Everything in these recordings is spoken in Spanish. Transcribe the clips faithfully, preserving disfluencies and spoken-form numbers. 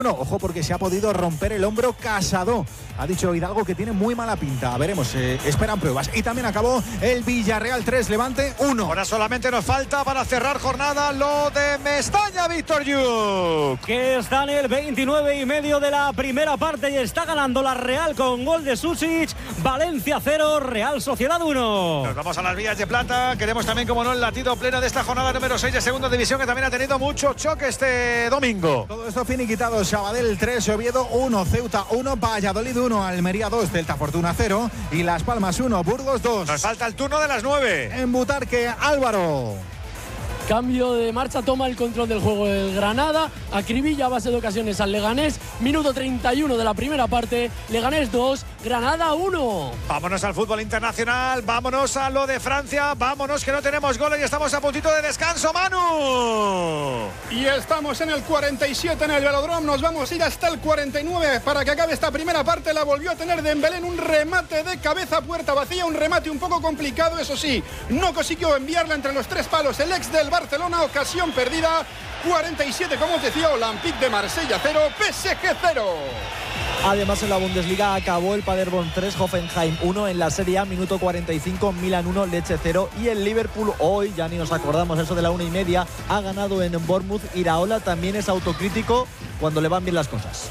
Bueno, ojo porque se ha podido romper el hombro Casado. Ha dicho Hidalgo que tiene muy mala pinta. Veremos, eh, esperan pruebas. Y también acabó el Villarreal tres, Levante uno. Ahora solamente nos falta para cerrar jornada lo de Mestalla, Víctor Lluc. Que está en el veintinueve y medio de la primera parte y está ganando la Real con gol de Susic. Valencia cero, Real Sociedad uno. Nos vamos a las vías de plata. Queremos también, como no, el latido pleno de esta jornada número seis de segunda división, que también ha tenido mucho choque este domingo. Todo esto finiquitado. Sabadell tres, Oviedo uno, Ceuta uno, Valladolid uno, Almería dos, Celta Fortuna cero y Las Palmas uno, Burgos dos. Nos falta el turno de las nueve. En Butarque, Álvaro. Cambio de marcha, toma el control del juego el Granada, acribilla a base de ocasiones al Leganés, minuto treinta y uno de la primera parte, Leganés dos, Granada uno. Vámonos al fútbol internacional, vámonos a lo de Francia, vámonos que no tenemos goles y estamos a puntito de descanso, Manu. Y estamos en el cuarenta y siete en el Velodrome, nos vamos a ir hasta el cuarenta y nueve para que acabe esta primera parte. La volvió a tener Dembélé en un remate de cabeza, puerta vacía, un remate un poco complicado, eso sí, no consiguió enviarla entre los tres palos el ex del Barcelona, ocasión perdida. Cuarenta y siete, como os decía, Olympique de Marsella cero, P S G cero. Además, en la Bundesliga acabó el Paderborn tres, Hoffenheim uno. En la Serie A, minuto cuarenta y cinco, Milan uno, Lecce cero. Y el Liverpool hoy, ya ni nos acordamos, eso de la una y media, ha ganado en Bournemouth. Iraola también es autocrítico cuando le van bien las cosas.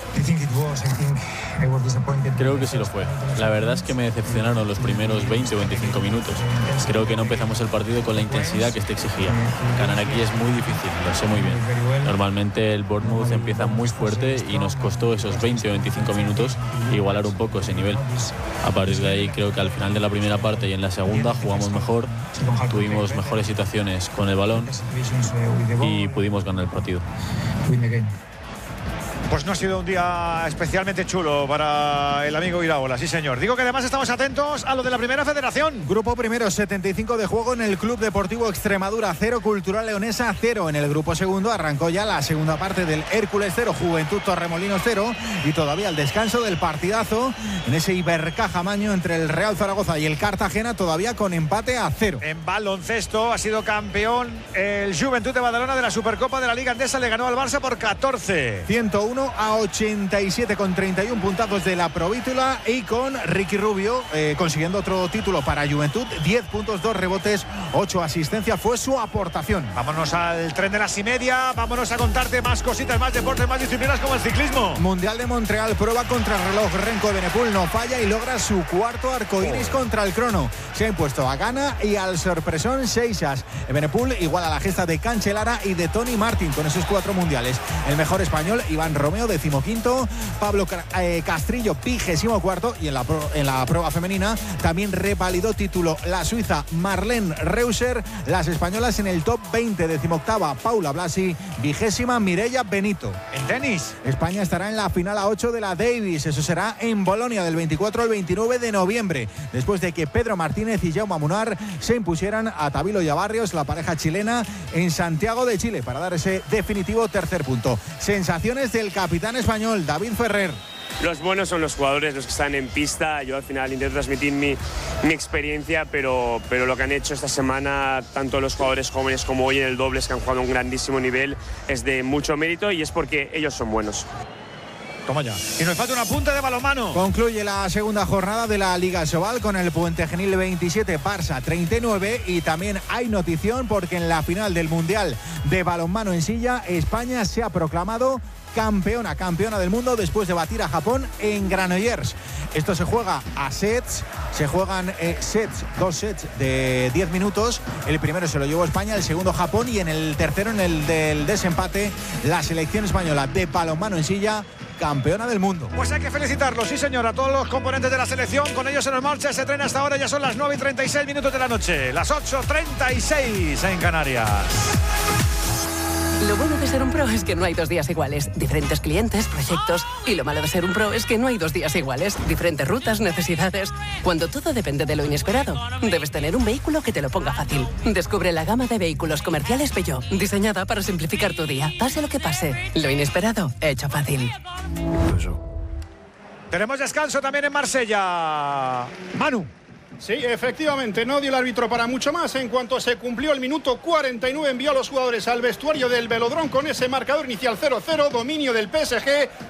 Creo que sí lo fue. La verdad es que me decepcionaron los primeros veinte o veinticinco minutos. Creo que no empezamos el partido con la intensidad que este exigía. Ganar aquí es muy difícil, lo sé muy bien. Normalmente el Bournemouth empieza muy fuerte y nos costó esos veinte o veinticinco minutos igualar un poco ese nivel. A partir de ahí creo que al final de la primera parte y en la segunda jugamos mejor, tuvimos mejores situaciones con el balón y pudimos ganar el partido. Pues no ha sido un día especialmente chulo para el amigo Iraola, sí señor. Digo que además estamos atentos a lo de la primera federación. Grupo primero, setenta y cinco de juego en el Club Deportivo Extremadura cero, Cultural Leonesa cero. En el grupo segundo arrancó ya la segunda parte del Hércules cero, Juventud Torremolinos cero. Y todavía el descanso del partidazo en ese Ibercaja Maño entre el Real Zaragoza y el Cartagena, todavía con empate a cero. En baloncesto ha sido campeón el Juventud de Badalona de la Supercopa de la Liga Endesa, le ganó al Barça por catorce. ciento uno a ochenta y siete con treinta y uno puntazos de la Provítula y con Ricky Rubio eh, consiguiendo otro título para Juventud, diez puntos, dos rebotes, ocho asistencias, fue su aportación. Vámonos al tren de las y media, vámonos a contarte más cositas, más deportes, más disciplinas como el ciclismo. Mundial de Montreal, prueba contra el reloj, Renko Benepul no falla y logra su cuarto arcoíris oh. contra el crono. Se ha impuesto a Ghana y al sorpresón Seixas. Benepul igual a la gesta de Cancellara y de Tony Martin con esos cuatro mundiales. El mejor español, Iván Romeo, decimoquinto, Pablo eh, Castrillo, vigésimo cuarto, y en la, pro, en la prueba femenina también revalidó título la suiza Marlene Reuser, las españolas en el top veinte, decimoctava Paula Blasi, vigésima Mireia Benito. En tenis, España estará en la final a ocho de la Davis, eso será en Bolonia del veinticuatro al veintinueve de noviembre, después de que Pedro Martínez y Jaume Munar se impusieran a Tabilo y a Barrios, la pareja chilena, en Santiago de Chile, para dar ese definitivo tercer punto. Sensaciones del capitán español David Ferrer. Los buenos son los jugadores, los que están en pista. Yo al final intento transmitir mi, mi experiencia, pero, pero lo que han hecho esta semana, tanto los jugadores jóvenes como hoy en el dobles, que han jugado a un grandísimo nivel, es de mucho mérito y es porque ellos son buenos. Toma ya. Y nos falta una punta de balonmano. Concluye la segunda jornada de la Liga Sobal con el Puente Genil veintisiete, Barça treinta y nueve, y también hay notición porque en la final del Mundial de Balonmano en Silla, España se ha proclamado campeona, campeona del mundo después de batir a Japón en Granollers. Esto se juega a sets, se juegan eh, sets, dos sets de diez minutos. El primero se lo llevó España, el segundo Japón, y en el tercero, en el del desempate, la selección española de balonmano en silla, campeona del mundo. Pues hay que felicitarlos, sí señor, a todos los componentes de la selección. Con ellos se nos marcha, se tren hasta ahora, ya son las nueve y treinta y seis minutos de la noche, las ocho y treinta y seis en Canarias. Lo bueno de ser un pro es que no hay dos días iguales. Diferentes clientes, proyectos. Y lo malo de ser un pro es que no hay dos días iguales. Diferentes rutas, necesidades. Cuando todo depende de lo inesperado, debes tener un vehículo que te lo ponga fácil. Descubre la gama de vehículos comerciales Peugeot, diseñada para simplificar tu día. Pase lo que pase, lo inesperado, hecho fácil. Tenemos descanso también en Marsella. Manu. Sí, efectivamente, no dio el árbitro para mucho más. En cuanto se cumplió el minuto cuarenta y nueve, envió a los jugadores al vestuario del Velodrome con ese marcador inicial cero cero, dominio del P S G.